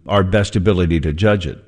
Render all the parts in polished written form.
our best ability to judge it.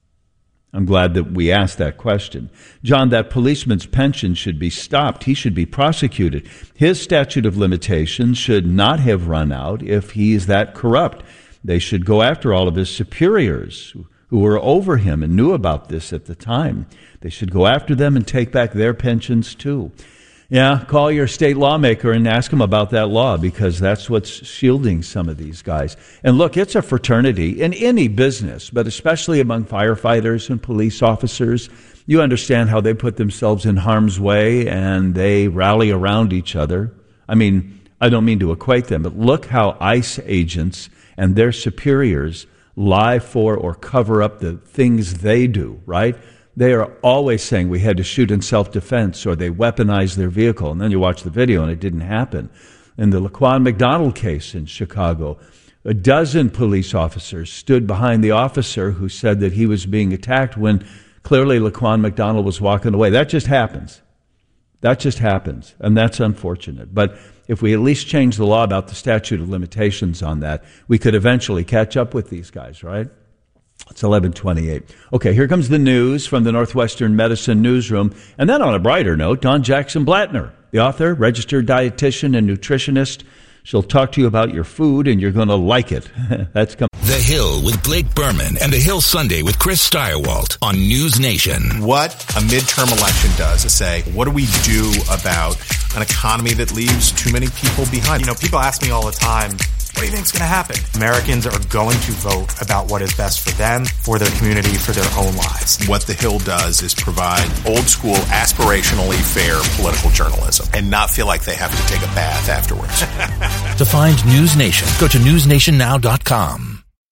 I'm glad that we asked that question. John, that policeman's pension should be stopped. He should be prosecuted. His statute of limitations should not have run out if he is that corrupt. They should go after all of his superiors who were over him and knew about this at the time. They should go after them and take back their pensions too. Yeah, call your state lawmaker and ask him about that law, because that's what's shielding some of these guys. And look, it's a fraternity in any business, but especially among firefighters and police officers. You understand how they put themselves in harm's way and they rally around each other. I mean, I don't mean to equate them, but look how ICE agents and their superiors lie for or cover up the things they do, right? They are always saying we had to shoot in self-defense, or they weaponized their vehicle. And then you watch the video and it didn't happen. In the Laquan McDonald case in Chicago, a dozen police officers stood behind the officer who said that he was being attacked when clearly Laquan McDonald was walking away. That just happens. That just happens. And that's unfortunate. But if we at least change the law about the statute of limitations on that, we could eventually catch up with these guys, right? It's 11:28. Okay, here comes the news from the Northwestern Medicine Newsroom. And then on a brighter note, Dawn Jackson Blattner, the author, registered dietitian and nutritionist. She'll talk to you about your food, and you're going to like it. That's coming. The Hill with Blake Berman and The Hill Sunday with Chris Steyerwalt on News Nation. What a midterm election does is say, what do we do about an economy that leaves too many people behind? You know, people ask me all the time, what do you think is going to happen? Americans are going to vote about what is best for them, for their community, for their own lives. What The Hill does is provide old school, aspirationally fair political journalism and not feel like they have to take a bath afterwards. To find News Nation, go to newsnationnow.com.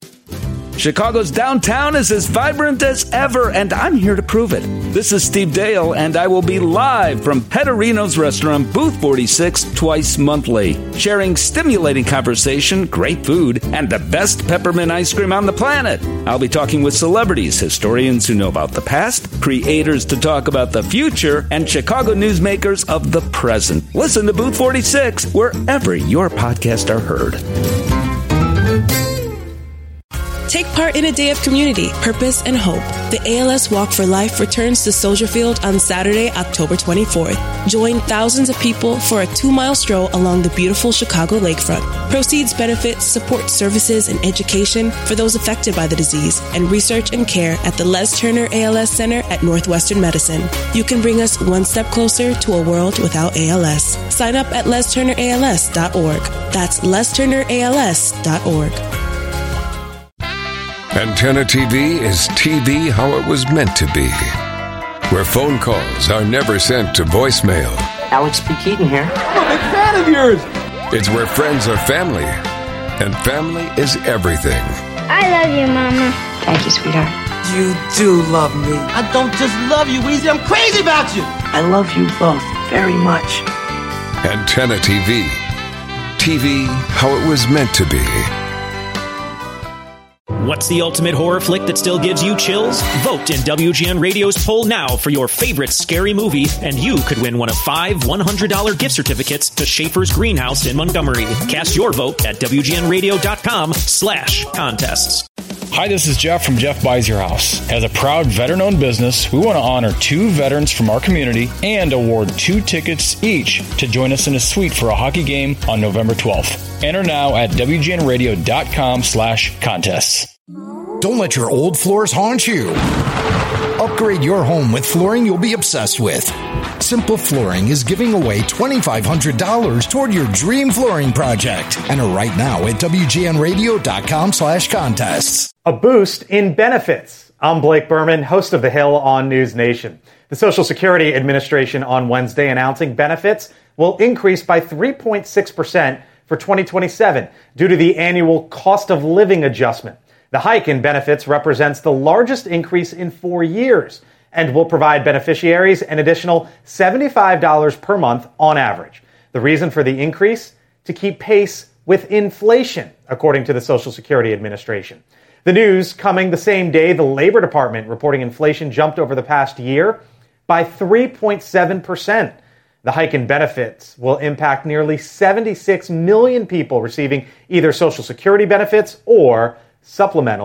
Chicago's downtown is as vibrant as ever, and I'm here to prove it. This is Steve Dale, and I will be live from Pedorino's restaurant, Booth 46, twice monthly, sharing stimulating conversation, great food, and the best peppermint ice cream on the planet. I'll be talking with celebrities, historians who know about the past, creators to talk about the future, and Chicago newsmakers of the present. Listen to Booth 46 wherever your podcasts are heard. Take part in a day of community, purpose, and hope. The ALS Walk for Life returns to Soldier Field on Saturday, October 24th. Join thousands of people for a 2-mile stroll along the beautiful Chicago lakefront. Proceeds benefit support services and education for those affected by the disease, and research and care at the Les Turner ALS Center at Northwestern Medicine. You can bring us one step closer to a world without ALS. Sign up at lesturnерals.org. That's lesturnерals.org. Antenna TV is TV how it was meant to be, where phone calls are never sent to voicemail. Alex P. Keaton here. I'm a big fan of yours. It's where friends are family, and family is everything. I love you, Mama. Thank you, sweetheart. You do love me. I don't just love you, Weezy. I'm crazy about you. I love you both very much. Antenna TV. TV how it was meant to be. What's the ultimate horror flick that still gives you chills? Vote in WGN Radio's poll now for your favorite scary movie, and you could win one of 5 $100 gift certificates to Schaefer's Greenhouse in Montgomery. Cast your vote at WGNradio.com/contests. Hi, this is Jeff from Jeff Buys Your House. As a proud veteran-owned business, we want to honor 2 veterans from our community and award 2 tickets each to join us in a suite for a hockey game on November 12th. Enter now at WGNradio.com/contests. Don't let your old floors haunt you. Upgrade your home with flooring you'll be obsessed with. Simple Flooring is giving away $2,500 toward your dream flooring project. Enter right now at WGNradio.com/contests. A boost in benefits. I'm Blake Berman, host of The Hill on News Nation. The Social Security Administration on Wednesday announcing benefits will increase by 3.6% for 2027 due to the annual cost of living adjustment. The hike in benefits represents the largest increase in 4 years and will provide beneficiaries an additional $75 per month on average. The reason for the increase? To keep pace with inflation, according to the Social Security Administration. The news coming the same day the Labor Department reporting inflation jumped over the past year by 3.7%. The hike in benefits will impact nearly 76 million people receiving either Social Security benefits or supplemental